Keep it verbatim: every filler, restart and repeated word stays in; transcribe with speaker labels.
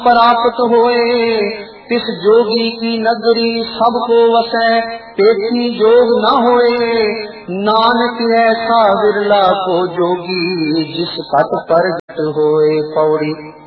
Speaker 1: प्राप्त होए। तिस जोगी की नगरी सबको वसै, पेटी जोग न होए। नानक ऐसा विरला को जोगी, जिस पद पर गत होए। पौड़ी।